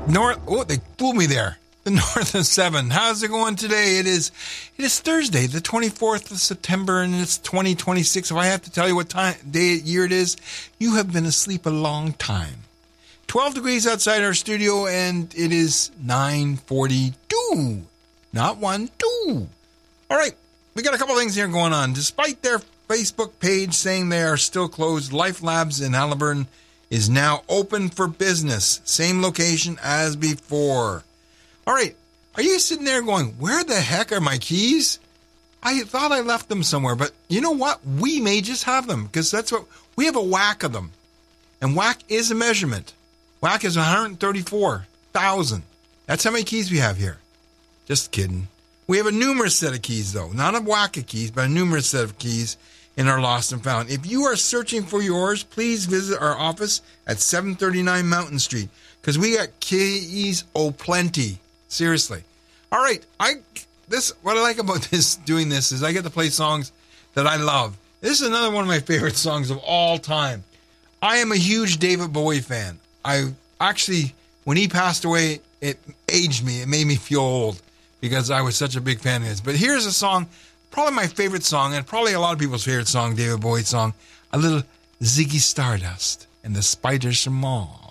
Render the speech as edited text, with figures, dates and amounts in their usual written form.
They fooled me there. The North of 7. How's it going today? It is Thursday, the 24th of September, and it's 2026. If I have to tell you what year it is, you have been asleep a long time. 12 degrees outside our studio, and it is 9:42. Not 1, 2. All right, we got a couple things here going on. Despite their Facebook page saying they are still closed, Life Labs in Haliburton is now open for business. Same location as before. All right, are you sitting there going, where the heck are my keys? I thought I left them somewhere, but you know what? We may just have them, because we have a whack of them. And whack is a measurement. Whack is 134,000. That's how many keys we have here. Just kidding. We have a numerous set of keys, though. Not a whack of keys, but a numerous set of keys in our Lost and Found. If you are searching for yours, please visit our office at 739 Mountain Street, because we got keys plenty. Seriously. All right. What I like about doing this is I get to play songs that I love. This is another one of my favorite songs of all time. I am a huge David Bowie fan. When he passed away, it aged me. It made me feel old because I was such a big fan of his. But here's a song, probably my favorite song, and probably a lot of people's favorite song, David Bowie song, a little Ziggy Stardust and the Spiders from Mars.